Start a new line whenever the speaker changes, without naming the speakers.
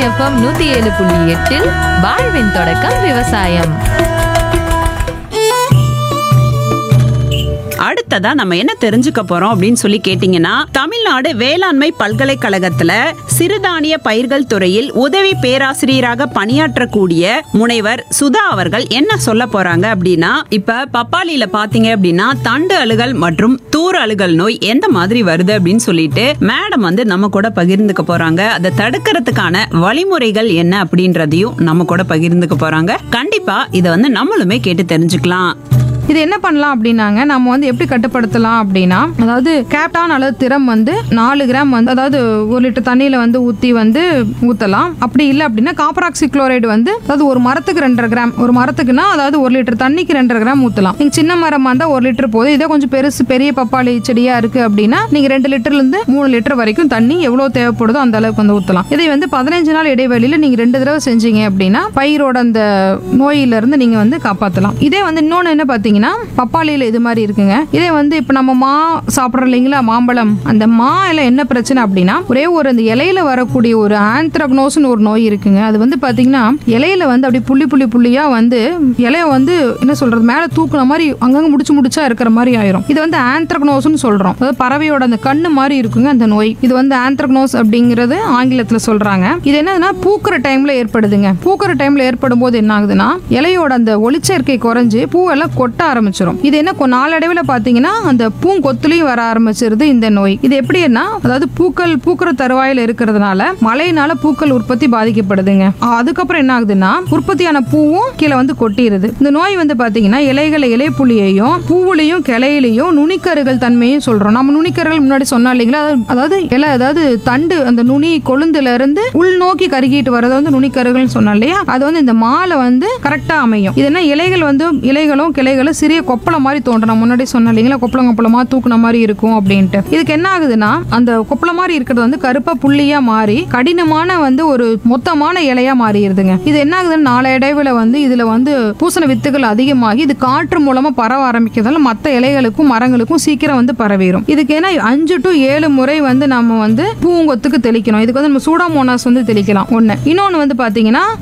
FM 107.8 வாழ்வின் தொடக்கம் விவசாயம்.
அடுத்ததா நம்ம என்ன தெரிஞ்சுக்க போறோம் அப்படின்னு சொல்லி கேட்டீங்கன்னா, தமிழ்நாடு வேளாண்மை பல்கலைக்கழகத்துல சிறுதானிய பயிர்கள் துறையில் உதவி பேராசிரியராக பணியாற்றக்கூடிய முனைவர் சுதா அவர்கள் என்ன சொல்ல போறாங்க அப்படின்னா, இப்ப பப்பாளியில பாத்தீங்க அப்படின்னா தண்டு அழுகல் மற்றும் தூர் அழுகல் நோய் எந்த மாதிரி வருது அப்படின்னு சொல்லிட்டு மேடம் நம்ம கூட பகிர்ந்துக்க போறாங்க. அதை தடுக்கிறதுக்கான வழிமுறைகள் என்ன அப்படின்றதையும் நம்ம கூட பகிர்ந்துக்க போறாங்க. கண்டிப்பா இதை நம்மளுமே கேட்டு தெரிஞ்சுக்கலாம்.
இது என்ன பண்ணலாம் அப்படின்னாங்க, நம்ம எப்படி கட்டுப்படுத்தலாம் அப்படின்னா, அதாவது கேப்டான் அல்லது திரம் 4 கிராம் அதாவது 1 லிட்டர் தண்ணியில ஊத்தி ஊத்தலாம். அப்படி இல்லை அப்படின்னா காப்பராக்சி குளோரைடு அதாவது ஒரு மரத்துக்கு 2.5 கிராம், ஒரு மரத்துக்குன்னா அதாவது 1 லிட்டர் தண்ணிக்கு 2.5 கிராம் ஊத்தலாம். நீங்க சின்ன மரமா இருந்தா 1 லிட்டர் போதும். இதே கொஞ்சம் பெரிய பப்பாளி செடியா இருக்கு அப்படின்னா நீங்க 2 லிட்டர்ல இருந்து 3 லிட்டர் வரைக்கும் தண்ணி எவ்வளவு தேவைப்படுதோ அந்த அளவுக்கு ஊத்தலாம். இதை 15 நாள் இடைவெளியில நீங்க 2 தடவை செஞ்சீங்க அப்படின்னா பயிரோட அந்த நோயில இருந்து நீங்க காப்பாத்தலாம். இதே இன்னொன்னு என்ன பாத்தீங்கன்னா, பப்பாளியில இது மாதிரி இருக்குங்க. இதே இப்ப நம்ம மா சாப்பிடுறோம் இல்லைங்களா, மாம்பழம், அந்த மா இல என்ன பிரச்சனை அப்படின்னா, ஒரே ஒரு அந்த இலையில வரக்கூடிய ஒரு ஆந்த்ரக்னோஸ்னு ஒரு நோய் இருக்குங்க. அது பாத்தீங்கன்னா இலையில அப்படி புள்ளியா இலைய என்ன சொல்றது, மேல தூக்குன மாதிரி அங்கங்க முடிச்சா இருக்கிற மாதிரி ஆயிரும். இது ஆந்த்ரக்னோஸ்னு சொல்றோம். அதாவது பறவையோட அந்த கண்ணு மாதிரி இருக்குங்க அந்த நோய். இது ஆந்த்ரக்னோஸ் அப்படிங்கிறது ஆங்கிலத்துல சொல்றாங்க. இது என்னதுன்னா பூக்கிற டைம்ல ஏற்படுதுங்க. பூக்கிற டைம்ல ஏற்படும் போது என்ன ஆகுதுன்னா, இலையோட அந்த ஒளிச்சேர்க்கை குறைஞ்சு பூவெல்லாம் கொட்ட ஆரம்பிச்சிடும். இது என்ன நாளடைவில் பாத்தீங்கன்னா அந்த பூங்கொத்துலயும் வர ஆரம்பிச்சிருது இந்த நோய். இது எப்படின்னா, அதாவது பூக்கிற தருவாயில இருக்கிறதுனால மழையினால பூக்கள் உற்பத்தி பாதிக்கப்படுதுங்க. அதுக்கப்புறம் என்ன ஆகுதுன்னா, உற்பத்தியான பூவும் கீழே கொட்டிடுது. இந்த நோய் பாத்தீங்கன்னா இலை புள்ளியையும் பூவுலையும் கிளையிலையும் நுனிக்கருகள் தன்மையும் சொல்றோம். நம்ம நுனிக்கருகள் முன்னாடி சொன்னா இல்லைங்களா, அதாவது தண்டு அந்த நுனி கொழுந்துல இருந்து உள்நோக்கி கருகிட்டு வர்றது நுனிக்கருகள் சொன்னா இல்லையா, அது இந்த மாலை கரெக்டா அமையும். இது என்ன, இலைகளும் கிளைகளும் சிறிய கொப்பள மாதிரி தோன்றும். முன்னாடி சொன்ன இல்லைங்களா, கொப்பளமா தூக்குன மாதிரி இருக்கும் அப்படின்ட்டு. இதுக்கு என்ன ஆகுதுன்னா, அந்த கொப்பள மாதிரி இருக்கிறது கருப்பா புள்ளியா மாறி கடினமான ஒரு மொத்தமான இலையா மாறிடுதுங்க. இது என்ன ஆகுதுன்னு நாளடைவுல இதுல பூசண வித்துகள் அதிகமாகி இது காற்று மூலமா பரவ ஆரம்பிக்கிறதால மற்ற இலைகளுக்கும் மரங்களுக்கும் சீக்கிரம் பரவிடும். இதுக்கு என்ன 5 to 7 முறை நம்ம பூங்கொத்துக்கு தெளிக்கணும். இதுக்கு நம்ம சூடாமோனாஸ் தெளிக்கலாம் ஒண்ணு. இன்னொன்னு பாத்தீங்கன்னா